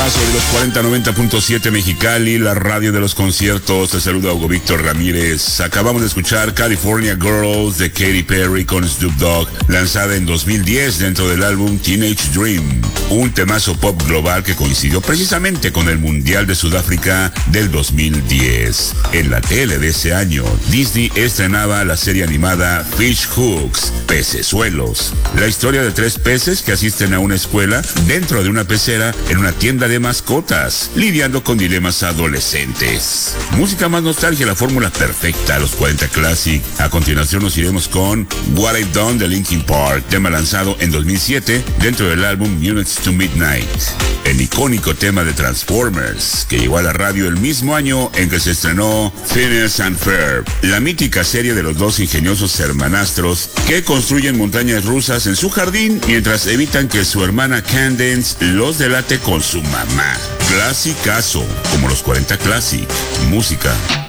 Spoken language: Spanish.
temazo de los 4090.7 Mexicali, la radio de los conciertos. Te saluda Hugo Víctor Ramírez. Acabamos de escuchar California Girls de Katy Perry con Snoop Dogg, lanzada en 2010 dentro del álbum Teenage Dream, un temazo pop global que coincidió precisamente con el Mundial de Sudáfrica del 2010. En la tele de ese año, Disney estrenaba la serie animada Fish Hooks, Pecesuelos, la historia de 3 peces que asisten a una escuela dentro de una pecera en una tienda de mascotas, lidiando con dilemas adolescentes. Música más nostalgia, la fórmula perfecta, los 40 Classic. A continuación nos iremos con What I've Done de Linkin Park, tema lanzado en 2007 dentro del álbum Minutes to Midnight. El icónico tema de Transformers, que llegó a la radio el mismo año en que se estrenó Phineas and Ferb, la mítica serie de los 2 ingeniosos hermanastros que construyen montañas rusas en su jardín mientras evitan que su hermana Candace los delate con su mamá. Clasicazo, como los 40 Classic. Música